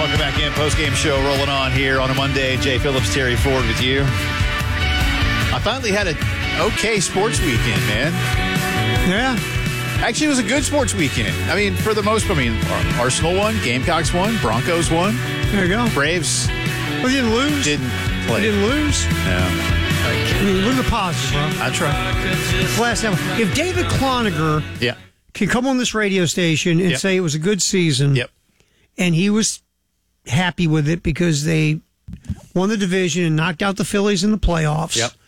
Welcome back in. Post-game show rolling on here on a Monday. Jay Phillips, Terry Ford with you. I finally had an okay sports weekend, man. Yeah. Actually, it was a good sports weekend. I mean, for the most part, Arsenal won, Gamecocks won, Broncos won. There you go. Braves Well, you didn't lose. didn't play. You didn't lose. No. I mean, look at the positive, bro. I try. Last time, if David Cloninger Yeah. can come on this radio station and Yep. say it was a good season, Yep. and he was happy with it because they won the division and knocked out the Phillies in the playoffs, Yep.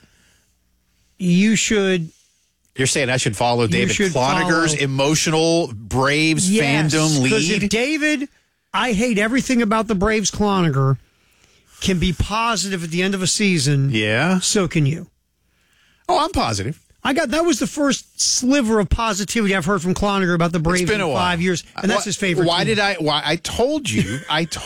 you should. You're saying I should follow David should Cloninger's follow. emotional Braves fandom Because lead? if David, I hate everything about the Braves Cloninger, can be positive at the end of a season, Yeah. so can you. Oh, I'm positive. That was the first sliver of positivity I've heard from Cloninger about the Braves It's been in a while. 5 years, and that's his favorite. Why team. I told you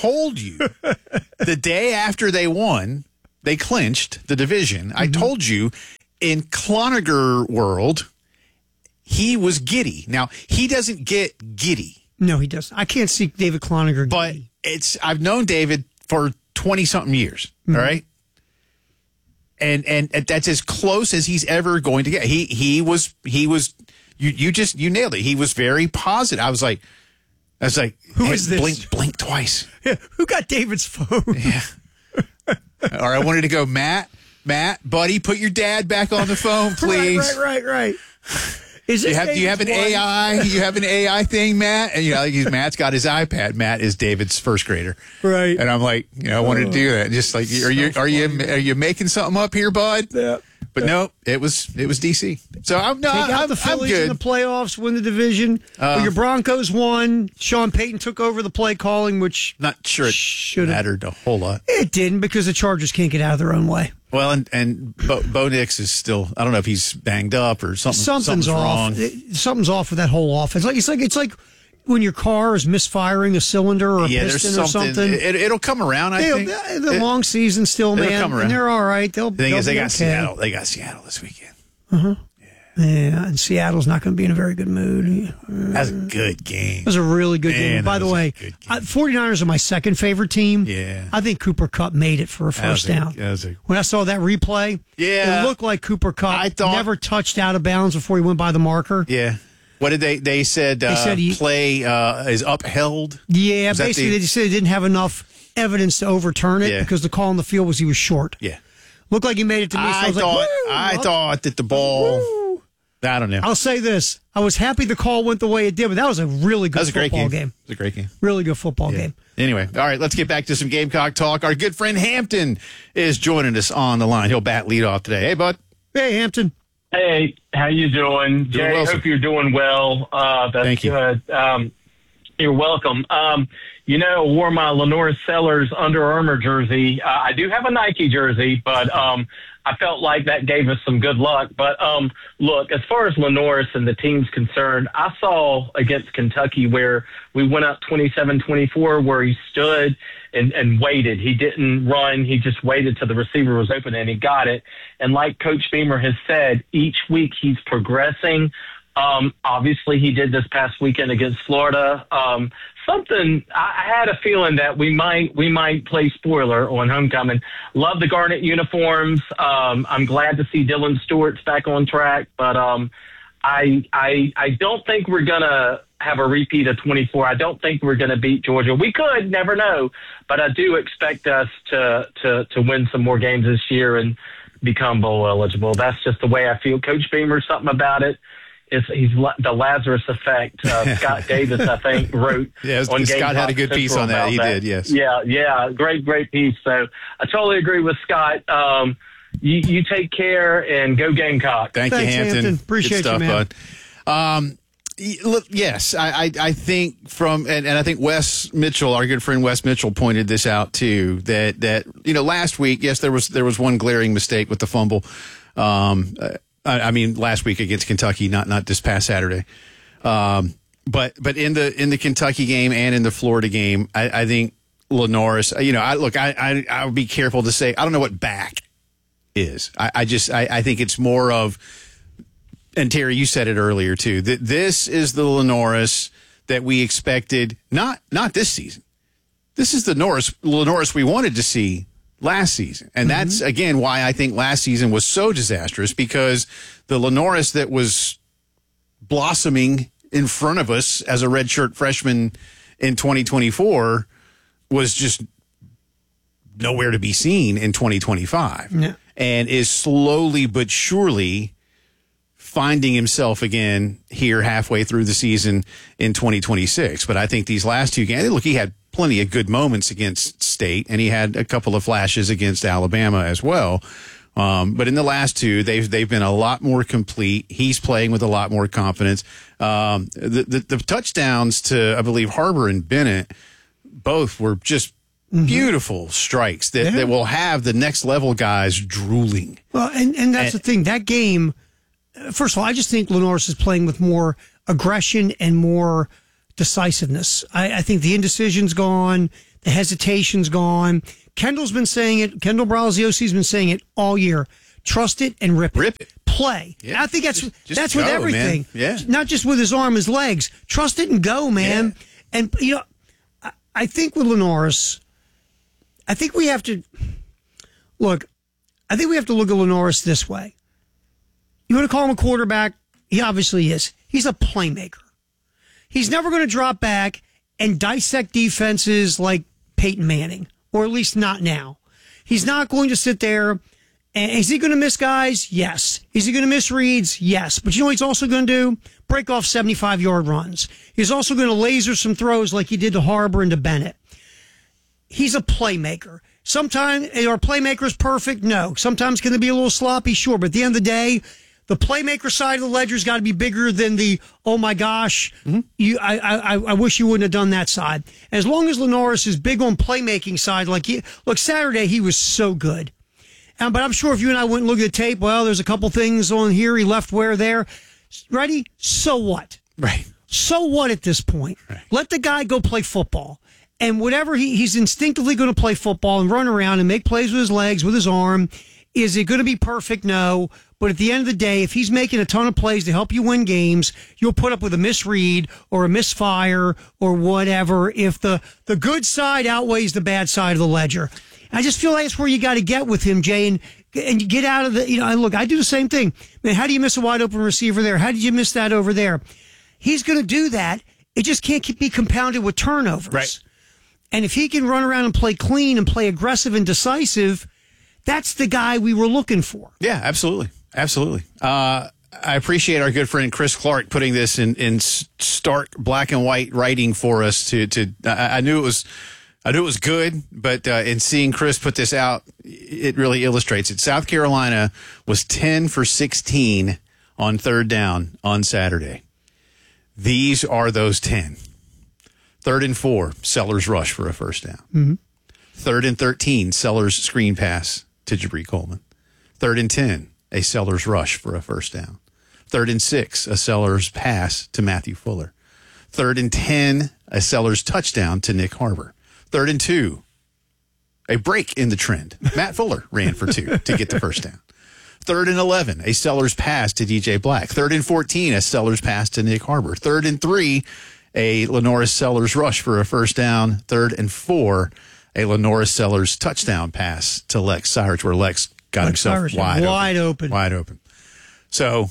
the day after they won, they clinched the division. I told you in Cloninger world, he was giddy. Now, he doesn't get giddy, No, he doesn't. I can't see David Cloninger. but I've known David for 20 something years. All right. And that's as close as he's ever going to get. He was you nailed it. He was very positive. I was like, Who hey, is this? Blink twice. Yeah, who got David's phone? Yeah. Or I wanted to go, Matt, buddy, put your dad back on the phone, please. Right. Is this Do you have an David's wife? AI? You have an AI thing, Matt? And Matt's got his iPad. Matt is David's first grader, Right. And I'm like, I wanted to do that. Just like, are you making something up here, bud? Yeah. But no, it was DC. So I'm Take out I'm the Phillies in good. the playoffs, win the division. Your Broncos won. Sean Payton took over the play calling, which Not sure it Should've- mattered a whole lot. it didn't because the Chargers can't get out of their own way. Well, and Bo Nix is still. I don't know if he's banged up or Something's off. wrong. Something's off with that whole offense. It's like when your car is misfiring a cylinder or a Yeah, piston there's or something. It'll come around. I think The long season still, it'll man. come around. And they're all right. The thing is, they got okay. Seattle. They got Seattle this weekend. Yeah, and Seattle's not going to be in a very good mood. That's a good game. It was a really good Man, game. By that the was a way, good game. 49ers are my second favorite team. Yeah. I think Cooper Kupp made it for a first down. When I saw that replay, Yeah. it looked like Cooper Kupp I thought- never touched out of bounds before he went by the marker. Yeah. What did they said? said he- play is upheld. Yeah, Was that basically the- they just said they didn't have enough evidence to overturn it Yeah. because the call on the field was he was short. Yeah. Looked like he made it to me. So I was like, woo! I thought that the ball. Woo! I don't know. I'll say this. I was happy the call went the way it did, but that was a really good That was a great football game. game. It was a great game. Really good football game. Anyway, all right, let's get back to some Gamecock talk. Our good friend Hampton is joining us on the line. He'll bat lead off today. Hey, bud. Hey, Hampton. Hey, how you doing? Jay, well, sir. hope you're doing well. That's Thank you. good. You're welcome. I wore my Lenore Sellers Under Armour jersey. I do have a Nike jersey, but I felt like that gave us some good luck. But look, as far as Lenore and the team's concerned, I saw against Kentucky where we went up 27-24, where he stood and waited. He didn't run. He just waited till the receiver was open and he got it. And like Coach Beamer has said, each week he's progressing. Obviously he did this past weekend against Florida. I had a feeling that we might play spoiler on homecoming. Love the Garnet uniforms. I'm glad to see Dylan Stewart's back on track, but I don't think we're gonna have a repeat of 24. I don't think we're gonna beat Georgia. We could, never know, but I do expect us to win some more games this year and become bowl eligible. That's just the way I feel. Coach Beamer, something about it. He's the Lazarus effect. Scott Davis, I think, wrote. Yeah, on Scott had a good piece on that. He did, yes. Yeah, great piece. So I totally agree with Scott. You take care and go Gamecock. Thanks, Thanks, Hampton. Hampton. Appreciate Good stuff, you, man. bud. Look, yes, I think and I think Wes Mitchell, our good friend Wes Mitchell, pointed this out too. That last week, yes, there was one glaring mistake with the fumble. Last week against Kentucky, not this past Saturday. But in the Kentucky game and in the Florida game, I think Lenoris, I would be careful to say, I don't know what back is. I think it's more of, and Terry, you said it earlier too, that this is the Lenoris that we expected, not this season, this is the Lenoris we wanted to see last season. And that's, again, why I think last season was so disastrous, because the Lenoris that was blossoming in front of us as a redshirt freshman in 2024 was just nowhere to be seen in 2025. Yeah. And is slowly but surely finding himself again here halfway through the season in 2026. But I think these last two games, look, he had plenty of good moments against State, and he had a couple of flashes against Alabama as well. But in the last two, they've been a lot more complete. He's playing with a lot more confidence. The touchdowns to, I believe, Harbor and Bennett, both were just beautiful strikes that will have the next level guys drooling. Well, and that's the thing. That game, first of all, I just think Lenoris is playing with more aggression and more decisiveness. I think the indecision's gone, the hesitation's gone. Kendall's been saying it. Kendall Braziosi been saying it all year. Trust it and rip it. Rip it. Play. Yeah. I think that's Just with go, everything. man. Yeah. Not just with his arm, his legs. Trust it and go, man. Yeah. And, you know, I think with Lenoris, I think we have to look at Lenoris this way. You want to call him a quarterback? He obviously is. He's a playmaker. He's never going to drop back and dissect defenses like Peyton Manning, or at least not now. He's not going to sit there. And is he going to miss guys? Yes. Is he going to miss reads? Yes. But you know what he's also going to do? Break off 75-yard runs. He's also going to laser some throws like he did to Harbor and to Bennett. He's a playmaker. Sometimes, are playmakers perfect? No. Sometimes can they be a little sloppy? Sure. But at the end of the day, the playmaker side of the ledger's got to be bigger than the, oh my gosh, I wish you wouldn't have done that side. As long as Lenoris is big on playmaking side, look, Saturday he was so good. But I'm sure if you and I went and look at the tape, well, there's a couple things on here he left where there. Ready? So what? Right. So what at this point? Right. Let the guy go play football. And whatever he's instinctively going to play football and run around and make plays with his legs, with his arm. Is it going to be perfect? No. But at the end of the day, if he's making a ton of plays to help you win games, you'll put up with a misread or a misfire or whatever if the good side outweighs the bad side of the ledger. I just feel like that's where you got to get with him, Jay, and you get out of the, and look, I do the same thing. Man, how do you miss a wide open receiver there? How did you miss that over there? He's going to do that. It just can't be compounded with turnovers. Right. And if he can run around and play clean and play aggressive and decisive, that's the guy we were looking for. Yeah, absolutely. Absolutely. I appreciate our good friend Chris Clark putting this in stark black and white writing for us. I knew it was good, but in seeing Chris put this out, it really illustrates it. South Carolina was 10 for 16 on third down on Saturday. These are those 10. 3rd and 4, Sellers rush for a first down. Mm-hmm. 3rd and 13, Sellers screen pass to Jabri Coleman. 3rd and 10, a Sellers rush for a first down. 3rd and 6, a Sellers pass to Matthew Fuller. 3rd and 10, a Sellers touchdown to Nick Harbor. 3rd and 2, a break in the trend. Matt Fuller ran for 2 to get the first down. 3rd and 11, a Sellers pass to DJ Black. 3rd and 14, a Sellers pass to Nick Harbor. 3rd and 3, a Lenoris Sellers rush for a first down. 3rd and 4, a Lenoris Sellers touchdown pass to Lex Cyrus, where Lex got himself wide open. Wide open. So,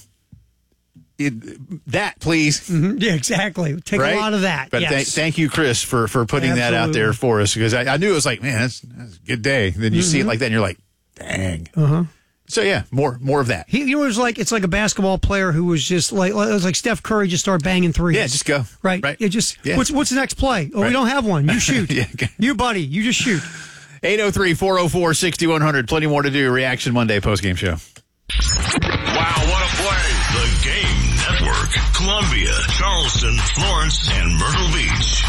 that, please. Mm-hmm. Yeah, exactly. Take a lot of that. But yes. thank you, Chris, for putting that out there for us, because I knew it was like, man, that's a good day. Then you see it like that, and you're like, dang. Uh-huh. So, yeah, more of that. He was like, it's like a basketball player who was just like, it was like Steph Curry just started banging threes. Yeah, just go. Right. Right. It just, what's the next play? Oh, we don't have one. You shoot. Yeah, okay. You, buddy, you just shoot. 803-404-6100. Plenty more to do. Reaction Monday postgame show. Wow, what a play. The Game Network. Columbia, Charleston, Florence, and Myrtle Beach.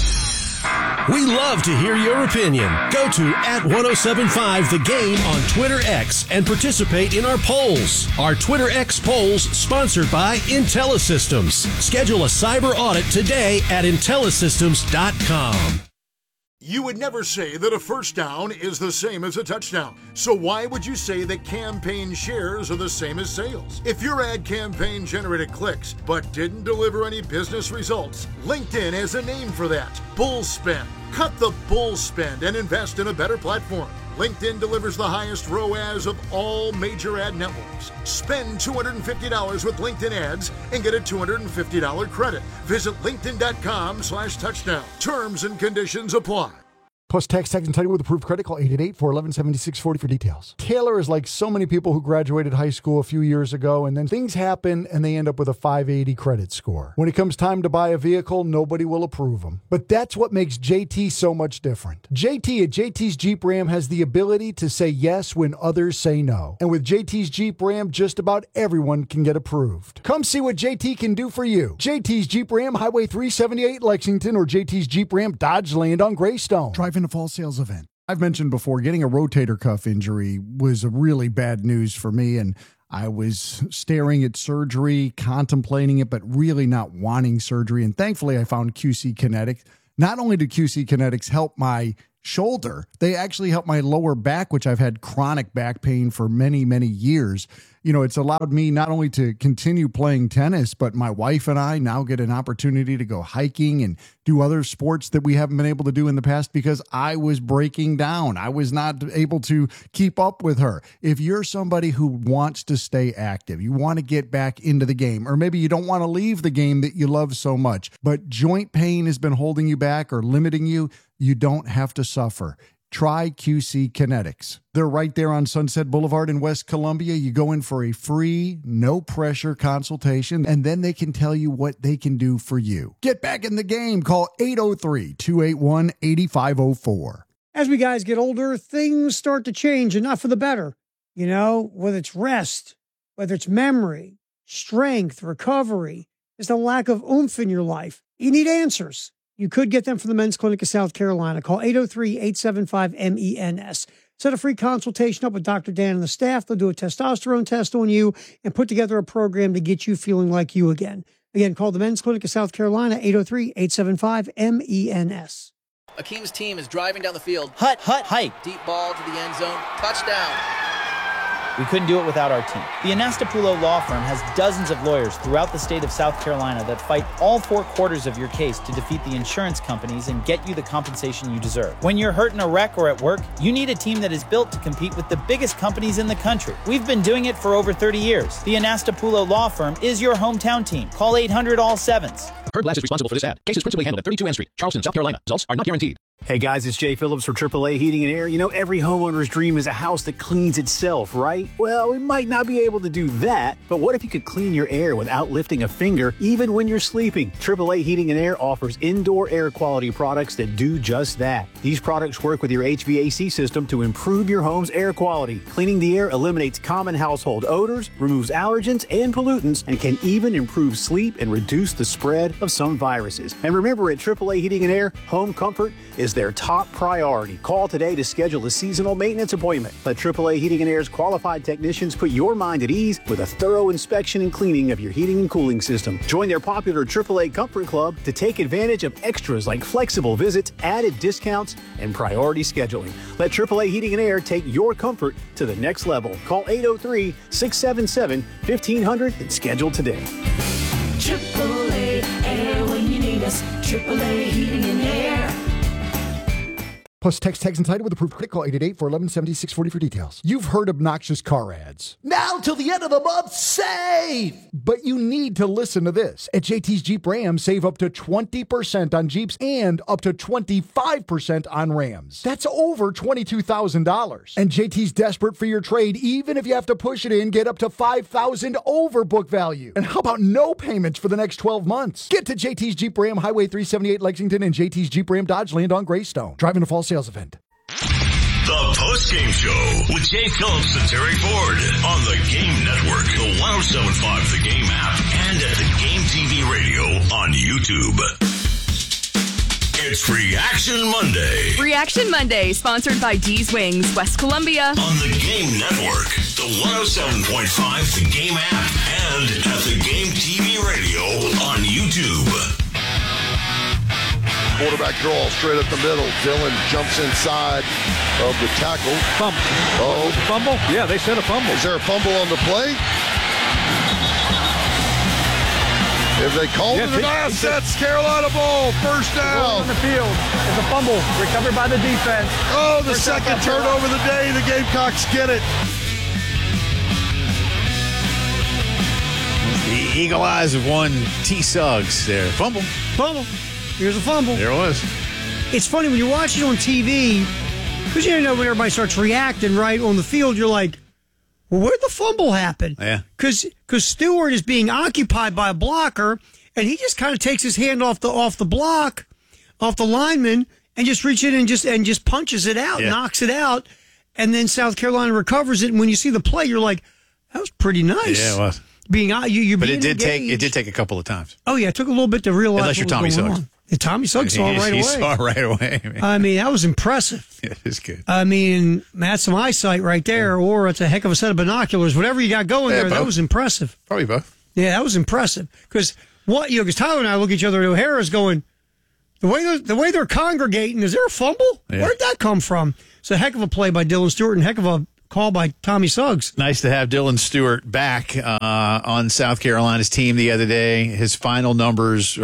We love to hear your opinion. Go to @1075 The Game on Twitter X and participate in our polls. Our Twitter X polls sponsored by IntelliSystems. Schedule a cyber audit today at IntelliSystems.com. You would never say that a first down is the same as a touchdown. So why would you say that campaign shares are the same as sales? If your ad campaign generated clicks but didn't deliver any business results, LinkedIn has a name for that: bull spend. Cut the bull spend and invest in a better platform. LinkedIn delivers the highest ROAS of all major ad networks. Spend $250 with LinkedIn ads and get a $250 credit. Visit linkedin.com/touchdown. Terms and conditions apply. Plus tax entitlement with approved credit. Call 888-411-7640 for details. Taylor is like so many people who graduated high school a few years ago, and then things happen and they end up with a 580 credit score. When it comes time to buy a vehicle, nobody will approve them. But that's what makes JT so much different. JT at JT's Jeep Ram has the ability to say yes when others say no. And with JT's Jeep Ram, just about everyone can get approved. Come see what JT can do for you. JT's Jeep Ram, Highway 378 Lexington, or JT's Jeep Ram Dodge Land on Greystone. Drive in a fall sales event. I've mentioned before, getting a rotator cuff injury was a really bad news for me, and I was staring at surgery, contemplating it, but really not wanting surgery. And thankfully, I found QC Kinetics. Not only did QC Kinetics help my shoulder, they actually helped my lower back, which I've had chronic back pain for many, many years. You know, it's allowed me not only to continue playing tennis, but my wife and I now get an opportunity to go hiking and do other sports that we haven't been able to do in the past because I was breaking down. I was not able to keep up with her. If you're somebody who wants to stay active, you want to get back into the game, or maybe you don't want to leave the game that you love so much, but joint pain has been holding you back or limiting you, you don't have to suffer. Try QC Kinetics. They're right there on Sunset Boulevard in West Columbia. You go in for a free, no-pressure consultation, and then they can tell you what they can do for you. Get back in the game. Call 803-281-8504. As we guys get older, things start to change, and not for the better. You know, whether it's rest, whether it's memory, strength, recovery, just a lack of oomph in your life. You need answers. You could get them from the Men's Clinic of South Carolina. Call 803-875-MENS. Set a free consultation up with Dr. Dan and the staff. They'll do a testosterone test on you and put together a program to get you feeling like you again. Again, call the Men's Clinic of South Carolina, 803-875-MENS. Akeem's team is driving down the field. Hut, hike. Deep ball to the end zone. Touchdown. We couldn't do it without our team. The Anastapulo Law Firm has dozens of lawyers throughout the state of South Carolina that fight all 4 quarters of your case to defeat the insurance companies and get you the compensation you deserve. When you're hurt in a wreck or at work, you need a team that is built to compete with the biggest companies in the country. We've been doing it for over 30 years. The Anastapulo Law Firm is your hometown team. Call 800-ALL-7s. Herb Glass is responsible for this ad. Case is principally handled at 32 N Street, Charleston, South Carolina. Results are not guaranteed. Hey guys, it's Jay Phillips for AAA Heating and Air. You know, every homeowner's dream is a house that cleans itself, right? Well, we might not be able to do that, but what if you could clean your air without lifting a finger, even when you're sleeping? AAA Heating and Air offers indoor air quality products that do just that. These products work with your HVAC system to improve your home's air quality. Cleaning the air eliminates common household odors, removes allergens and pollutants, and can even improve sleep and reduce the spread of some viruses. And remember, at AAA Heating and Air, home comfort is their top priority. Call today to schedule a seasonal maintenance appointment. Let AAA Heating and Air's qualified technicians put your mind at ease with a thorough inspection and cleaning of your heating and cooling system. Join their popular AAA Comfort Club to take advantage of extras like flexible visits, added discounts, and priority scheduling. Let AAA Heating and Air take your comfort to the next level. Call 803-677-1500 and schedule today. AAA Air when you need us. AAA Heating and Air. Plus text tags and title with approved credit. Call 888-411-7640 for details. You've heard obnoxious car ads. Now till the end of the month, save! But you need to listen to this. At JT's Jeep Ram, save up to 20% on Jeeps and up to 25% on Rams. That's over $22,000. And JT's desperate for your trade, even if you have to push it in, get up to $5,000 over book value. And how about no payments for the next 12 months? Get to JT's Jeep Ram, Highway 378 Lexington, and JT's Jeep Ram Dodge Land on Greystone. Driving to Fall Sales Event. The Post-Game Show with Jay Phillips and Terry Ford on the Game Network, the 107.5 The Game app, and at the Game TV radio on YouTube. It's Reaction Monday. Reaction Monday, sponsored by D's Wings, West Columbia. On the Game Network, the 107.5 The Game app, and at the Game TV radio on YouTube. quarterback draw straight up the middle. Dillon jumps inside of the tackle. Fumble. Oh, fumble? Yeah, they said a fumble. Is there a fumble on the play? If they called it or not, that's Carolina ball. First down. On the field. It's a fumble recovered by the defense. Oh, the second turnover of the day. The Gamecocks get it. The eagle eyes of one T. Suggs there. Fumble. Here's a fumble. There it was. It's funny when you watch it on TV, because you know when everybody starts reacting right on the field, you're like, well, where'd the fumble happen? Yeah. Because Stewart is being occupied by a blocker, and he just kind of takes his hand off the block, off the lineman, and just reaches in and just punches it out, knocks it out, and then South Carolina recovers it. And when you see the play, you're like, that was pretty nice. Yeah, it was. But it did take a couple of times. Oh yeah, it took a little bit to realize. Unless you're Tommy Suggs. Tommy Suggs saw it right away. He saw it right away. I mean, that was impressive. It is good. I mean, that's some eyesight right there, or it's a heck of a set of binoculars. Whatever you got going there, both. that was impressive. Probably both. Yeah, that was impressive. Because Tyler and I look at each other at O'Hara's going, the way they're congregating, is there a fumble? Yeah. Where'd that come from? It's a heck of a play by Dylan Stewart and heck of a call by Tommy Suggs. Nice to have Dylan Stewart back on South Carolina's team the other day. His final numbers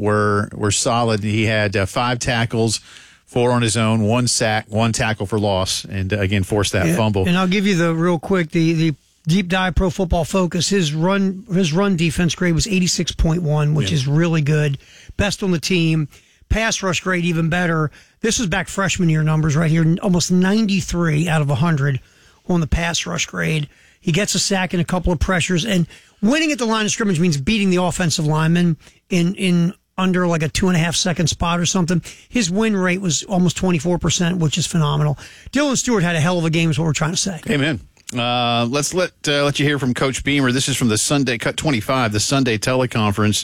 were solid. He had 5 tackles, 4 on his own, 1 sack, 1 tackle for loss, and again forced that fumble. And I'll give you the real quick the deep dive Pro Football Focus. His run defense grade was 86.1, which is really good. Best on the team. Pass rush grade even better. This was back freshman year numbers right here, almost 93 out of 100 on the pass rush grade. He gets a sack and a couple of pressures, and winning at the line of scrimmage means beating the offensive lineman in under like a 2.5 second spot or something. His win rate was almost 24%, which is phenomenal. Dylan Stewart had a hell of a game is what we're trying to say. Amen. Let's let you hear from Coach Beamer. This is from the Sunday Cut 25, the Sunday teleconference.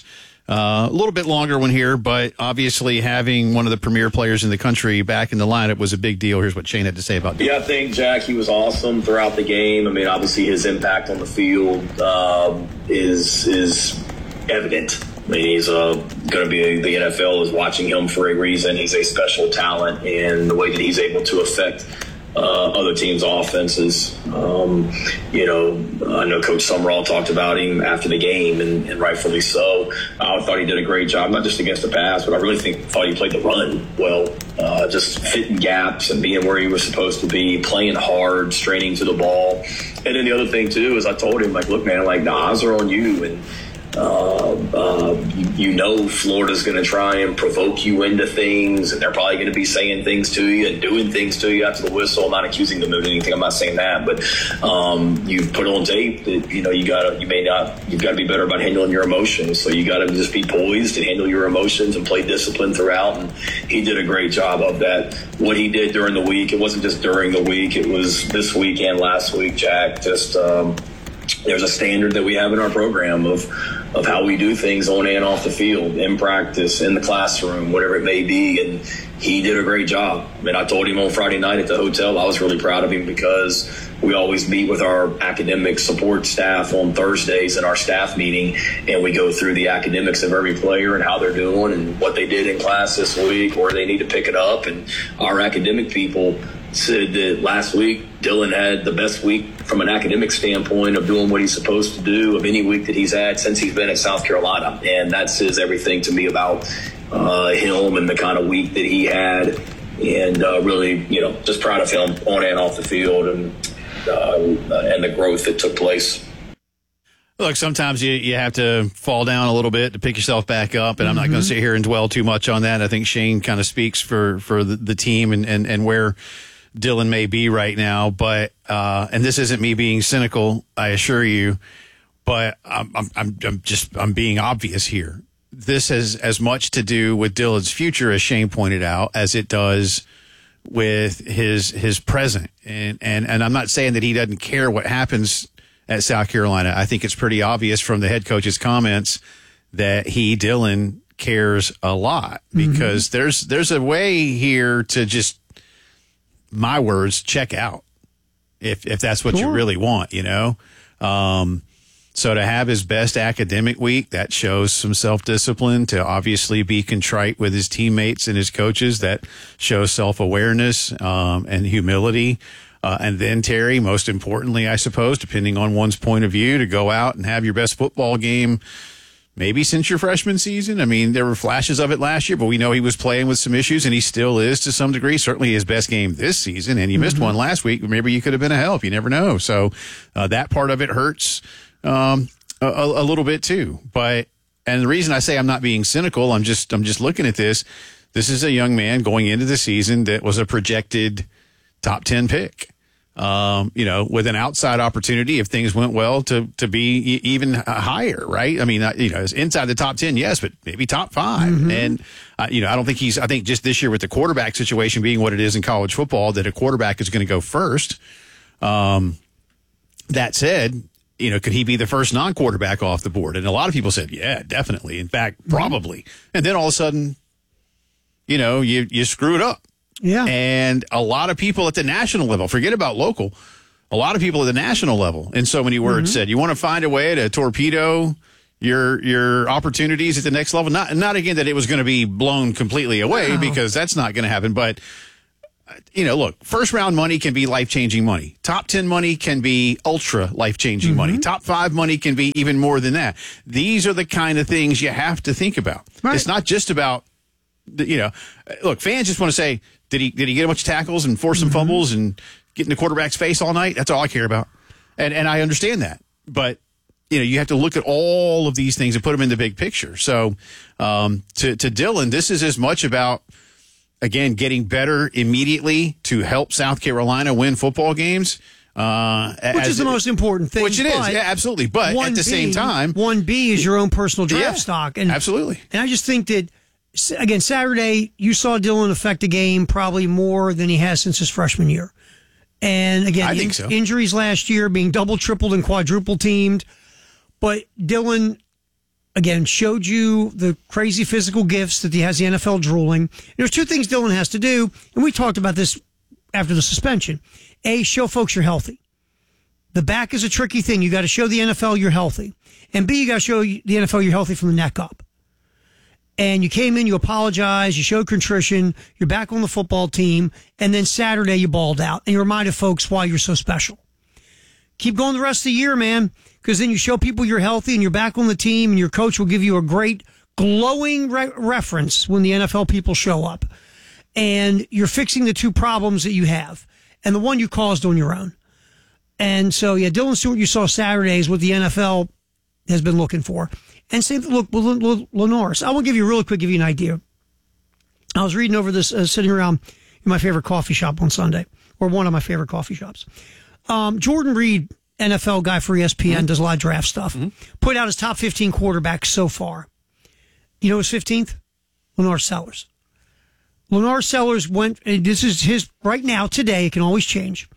A little bit longer one here, but obviously having one of the premier players in the country back in the lineup was a big deal. Here's what Shane had to say about that. Yeah, I think, Jack, he was awesome throughout the game. I mean, obviously his impact on the field is evident. I mean, he's going to be, the NFL is watching him for a reason. He's a special talent, and the way that he's able to affect other teams' offenses. I know Coach Summerall talked about him after the game, and rightfully so. I thought he did a great job, not just against the pass, but I really thought he played the run well, just fitting gaps and being where he was supposed to be, playing hard, straining to the ball. And then the other thing, too, is I told him, like, look, man, like, the eyes are on you, and Florida's going to try and provoke you into things, and they're probably going to be saying things to you and doing things to you after the whistle. I'm not accusing them of anything. I'm not saying that, but you put on tape that you've got to be better about handling your emotions. So you got to just be poised and handle your emotions and play discipline throughout. And he did a great job of that. What he did during the week, it wasn't just during the week; it was this week and last week, Jack. Just there's a standard that we have in our program of how we do things on and off the field, in practice, in the classroom, whatever it may be. And he did a great job. I mean, I told him on Friday night at the hotel, I was really proud of him because we always meet with our academic support staff on Thursdays in our staff meeting, and we go through the academics of every player and how they're doing and what they did in class this week, where they need to pick it up. And our academic people said that last week Dylan had the best week from an academic standpoint of doing what he's supposed to do of any week that he's had since he's been at South Carolina. And that says everything to me about him and the kind of week that he had. And really, just proud of him on and off the field and the growth that took place. Look, sometimes you have to fall down a little bit to pick yourself back up, and I'm not going to sit here and dwell too much on that. I think Shane kind of speaks for the team and where Dylan may be right now, but and this isn't me being cynical, I assure you, but I'm being obvious here. This has as much to do with Dylan's future, as Shane pointed out, as it does with his present. And I'm not saying that he doesn't care what happens at South Carolina. I think it's pretty obvious from the head coach's comments that Dylan cares a lot, because there's a way here to just, my words, check out if that's what you really want, So to have his best academic week, that shows some self-discipline. To obviously be contrite with his teammates and his coaches, that shows self-awareness and humility. And then, Terry, most importantly, I suppose, depending on one's point of view, to go out and have your best football game maybe since your freshman season. I mean, there were flashes of it last year, but we know he was playing with some issues, and he still is to some degree. Certainly his best game this season, and you missed one last week. Maybe you could have been a help. You never know. So that part of it hurts a little bit too. And the reason I say I'm not being cynical, I'm just looking at this. This is a young man going into the season that was a projected top 10 pick. With an outside opportunity, if things went well, to be even higher, right? I mean, inside the top 10, yes, but maybe top 5. And, I don't think I think just this year with the quarterback situation being what it is in college football, that a quarterback is going to go first. That said, could he be the first non-quarterback off the board? And a lot of people said, yeah, definitely. In fact, probably. And then all of a sudden, you screw it up. Yeah. And a lot of people at the national level, forget about local, a lot of people at the national level, in so many words, said, you want to find a way to torpedo your opportunities at the next level? Not again that it was going to be blown completely away, because that's not going to happen. But, look, first round money can be life-changing money. Top 10 money can be ultra life-changing money. Top 5 money can be even more than that. These are the kind of things you have to think about. Right. It's not just about, look, fans just want to say, did he get a bunch of tackles and force some fumbles and get in the quarterback's face all night? That's all I care about. And I understand that. But, you have to look at all of these things and put them in the big picture. So to Dylan, this is as much about, again, getting better immediately to help South Carolina win football games. Which is the most important thing. Which it is, yeah, absolutely. But at the same time, 1B is your own personal draft stock. And, absolutely. And I just think that, again, Saturday, you saw Dylan affect the game probably more than he has since his freshman year. And again, I think so. Injuries last year, being double, tripled, and quadruple teamed. But Dylan, again, showed you the crazy physical gifts that he has the NFL drooling. There's 2 things Dylan has to do, and we talked about this after the suspension. A, show folks you're healthy. The back is a tricky thing. You got to show the NFL you're healthy. And B, you got to show the NFL you're healthy from the neck up. And you came in, you apologized, you showed contrition, you're back on the football team, and then Saturday you balled out, and you reminded folks why you're so special. Keep going the rest of the year, man, because then you show people you're healthy and you're back on the team, and your coach will give you a great, glowing reference when the NFL people show up. And you're fixing the 2 problems that you have, and the one you caused on your own. And so, yeah, Dylan Stewart, you saw Saturday is what the NFL has been looking for. And same, look, Lenoris. I will give you an idea. I was reading over this, sitting around in my favorite coffee shop on Sunday, or one of my favorite coffee shops. Jordan Reed, NFL guy for ESPN, does a lot of draft stuff. Put out his top 15 quarterbacks so far. You know his 15th? Lenoir Sellers. Lenoir Sellers went, and this is his, right now, today, it can always change.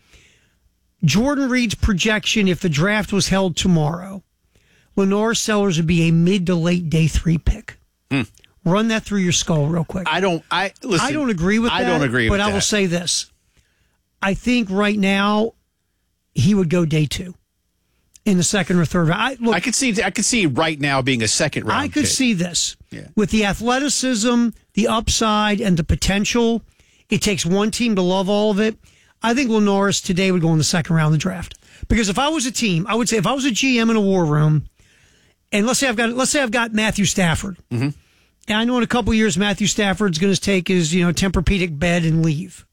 Jordan Reed's projection, if the draft was held tomorrow, Lenoir Sellers would be a mid to late day 3 pick. Run that through your skull real quick. I don't agree with that. I don't agree with that. But I will say this. I think right now he would go day 2 in the second or third round. I could see right now being a second round. I could see this. With the athleticism, the upside, and the potential. It takes one team to love all of it. I think Lenoir today would go in the second round of the draft. Because if I was a team, I would say if I was a GM in a war room, and let's say I've got Matthew Stafford, and I know in a couple of years Matthew Stafford's going to take his Tempur-Pedic bed and leave.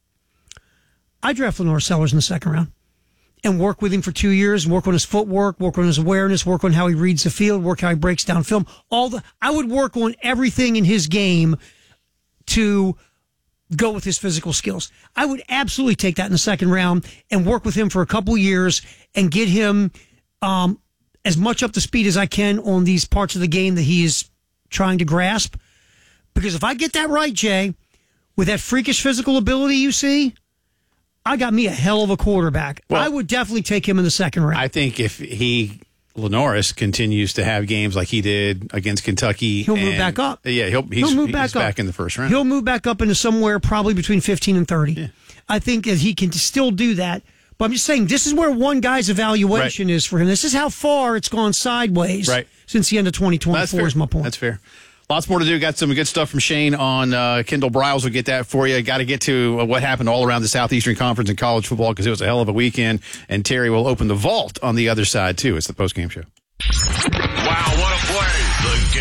I draft Lenoir Sellers in the second round and work with him for 2 years, and work on his footwork, work on his awareness, work on how he reads the field, work how he breaks down film. I would work on everything in his game to go with his physical skills. I would absolutely take that in the second round and work with him for a couple of years and get him as much up to speed as I can on these parts of the game that he is trying to grasp. Because if I get that right, Jay, with that freakish physical ability you see, I got me a hell of a quarterback. Well, I would definitely take him in the second round. I think if Lenoir continues to have games like he did against Kentucky, he'll move back up. Yeah, he's move back up. Back in the first round. He'll move back up into somewhere probably between 15 and 30. Yeah. I think that he can still do that, But I'm just saying, this is where one guy's evaluation is for him. This is how far it's gone sideways since the end of 2024 is my point. That's fair. Lots more to do. Got some good stuff from Shane on Kendall Briles. We'll get that for you. Got to get to what happened all around the Southeastern Conference in college football because it was a hell of a weekend. And Terry will open the vault on the other side, too. It's the postgame show.